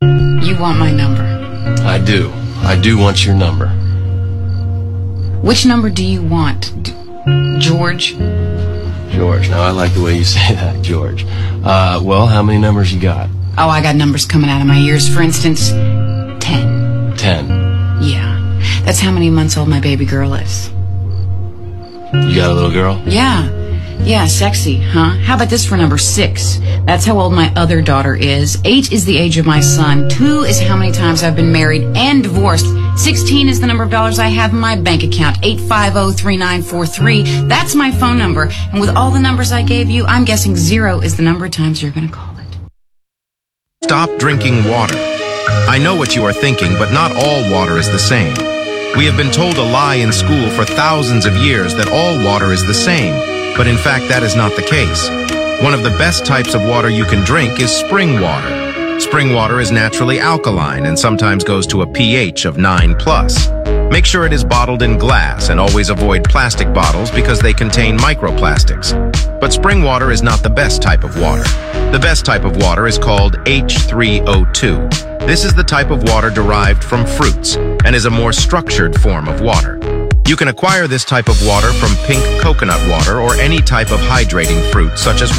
You want my number. I do. I do want your number. Which number do you want? George? George. Now, I like the way you say that, George. Well, how many numbers you got? Oh, I got numbers coming out of my ears. For instance, 10. 10. Yeah. That's how many months old my baby girl is. You got a little girl? Yeah. Yeah, sexy, huh? How about this for number 6? That's how old my other daughter is. 8 is the age of my son. 2 is how many times I've been married and divorced. 16 is the number of dollars I have in my bank account. 850-3943. That's my phone number. And with all the numbers I gave you, I'm guessing 0 is the number of times you're going to call it. Stop drinking water. I know what you are thinking, but not all water is the same. We have been told a lie in school for thousands of years that all water is the same, but in fact that is not the case. One of the best types of water you can drink is spring water. Spring water is naturally alkaline and sometimes goes to a pH of 9+. Make sure it is bottled in glass and always avoid plastic bottles because they contain microplastics. But spring water is not the best type of water. The best type of water is called H3O2. This is the type of water derived from fruits and is a more structured form of water. You can acquire this type of water from pink coconut water or any type of hydrating fruit such as